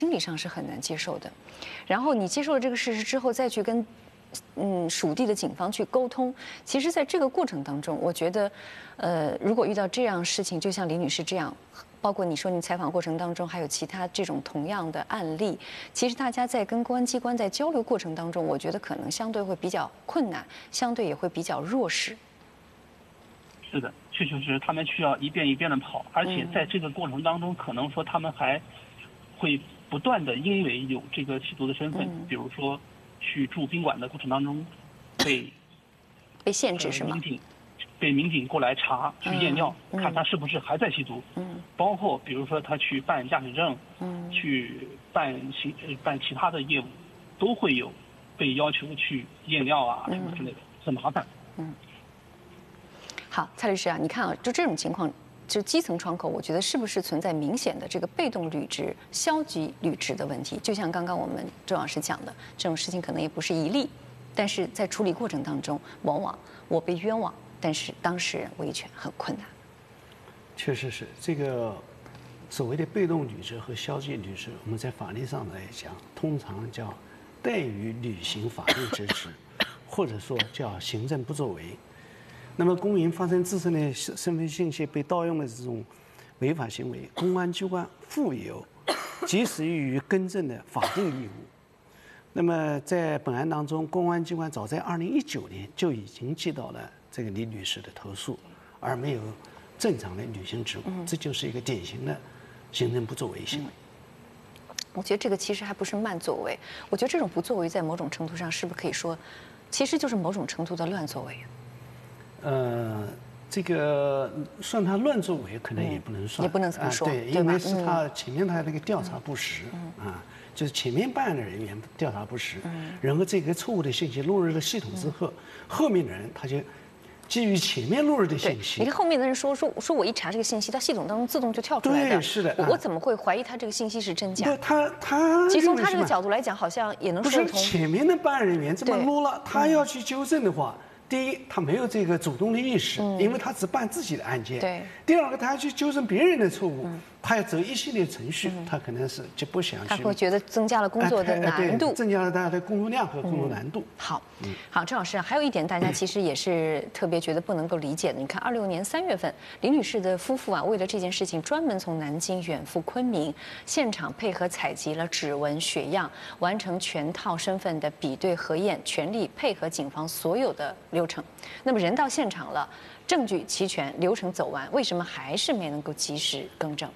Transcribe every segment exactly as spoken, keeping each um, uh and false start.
心理上是很难接受的。然后你接受了这个事实之后，再去跟嗯属地的警方去沟通，其实在这个过程当中，我觉得，呃，如果遇到这样事情，就像李女士这样。包括你说你采访过程当中还有其他这种同样的案例，其实大家在跟公安机关在交流过程当中，我觉得可能相对会比较困难，相对也会比较弱势。 是的，确确实实他们需要一遍一遍的跑，而且在这个过程当中，可能说他们还会不断的因为有这个吸毒的身份， 嗯、 比如说去住宾馆的过程当中被被限制是吗？ 民警被民警过来查去验尿， 嗯、 看他是不是还在吸毒。嗯，包括比如说他去办驾驶证，嗯，去办其办其他的业务，都会有被要求去验尿啊什么之类的，很麻烦。 嗯。好，蔡律师啊，你看啊，就这种情况，就基层窗口，我觉得是不是存在明显的这个被动履职、消极履职的问题？就像刚刚我们周老师讲的，这种事情可能也不是一例，但是在处理过程当中，往往我被冤枉。但是当事人维权很困难。 确实是这个所谓的被动履职和消极履职，我们在法律上来讲，通常叫怠于履行法定职责，或者说叫行政不作为。那么公民发生自身的身份信息被盗用的这种违法行为，公安机关负有及时予以更正的法定义务。那么在本案当中，公安机关早在二零一九年就已经接到了这个李女士的投诉，而没有正常的履行职务，这就是一个典型的行政不作为行为。 我觉得这个其实还不是慢作为，我觉得这种不作为在某种程度上是不是可以说，其实就是某种程度的乱作为？ 呃，这个算他乱作为，可能也不能算， 也不能这么说， 对，因为是他前面他那个调查不实，啊。就是前面办案的人员调查不实，然后这个错误的信息录入了系统之后，后面的人他就基于前面录入的信息， 你看后面的人说说说我一查这个信息，它系统当中自动就跳出来的， 对，是的， 我我怎么会怀疑他这个信息是真假？ 不，他他其实从他这个角度来讲，好像也能说得通。 不是前面的办案人员这么录了，他要去纠正的话。第一，他没有这个主动的意识，因为他只办自己的案件。 对。 第二个，他要去纠正别人的错误，他要走一系列程序，他可能是就不想去。 他会觉得增加了工作的难度， 增加了他的工作量和工作难度。 好，好，郑老师啊，还有一点大家其实也是特别觉得不能够理解的。你看，二六年三月份，李女士的夫妇啊，为了这件事情，专门从南京远赴昆明，现场配合采集了指纹、血样，完成全套身份的比对核验，全力配合警方所有的流程。那么人到现场了，证据齐全，流程走完，为什么还是没能够及时更正？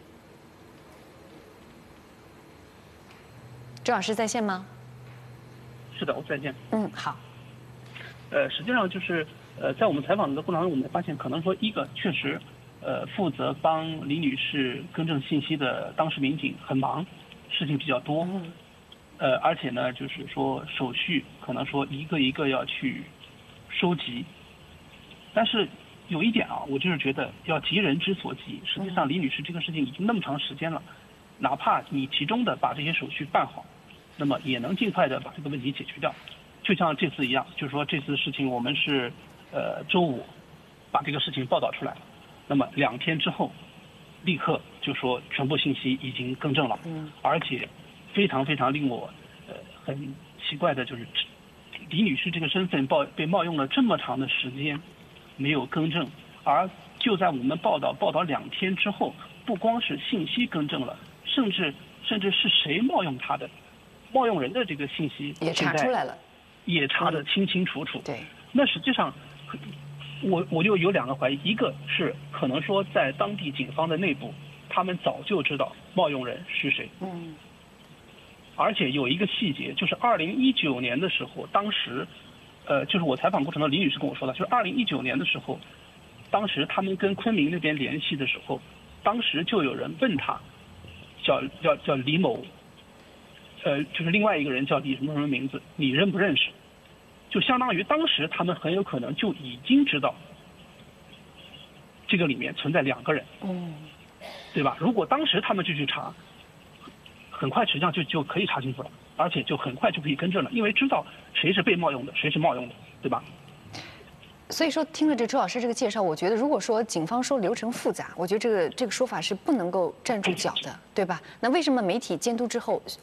周老师在线吗？ 是的，我在线。 嗯，好。 呃，实际上就是，呃，在我们采访的过程当中，我们发现，可能说一个确实，呃，负责帮李女士更正信息的当事民警很忙，事情比较多。嗯。呃，而且呢，就是说手续可能说一个一个要去收集。但是有一点啊，我就是觉得要急人之所急。实际上，李女士这个事情已经那么长时间了，哪怕你集中的把这些手续办好，那么也能尽快的把这个问题解决掉。就像这次一样，就是说这次事情我们是呃周五把这个事情报道出来了，那么两天之后，立刻就说全部信息已经更正了，而且非常非常令我呃很奇怪的就是，李女士这个身份报被冒用了这么长的时间。没有更正，而就在我们报道报道两天之后，不光是信息更正了，甚至甚至是谁冒用他的，冒用人的这个信息也查出来了， 也查得清清楚楚。 对， 那实际上，我我就有两个怀疑，一个是可能说在当地警方的内部，他们早就知道冒用人是谁。嗯。而且有一个细节，就是二零一九年的时候，当时。呃，就是我采访过程中，李女士跟我说的，就是二零一九年的时候，当时他们跟昆明那边联系的时候，当时就有人问他，叫叫叫李某，呃，就是另外一个人叫李什么什么名字，你认不认识？就相当于当时他们很有可能就已经知道，这个里面存在两个人，嗯，对吧？如果当时他们就去查，很快实际上就就可以查清楚了。而且就很快就可以更正了，因为知道谁是被冒用的，谁是冒用的，对吧？ 所以说，听了这周老师这个介绍，我觉得如果说警方说流程复杂，我觉得这个这个说法是不能够站住脚的，对吧？那为什么媒体监督之后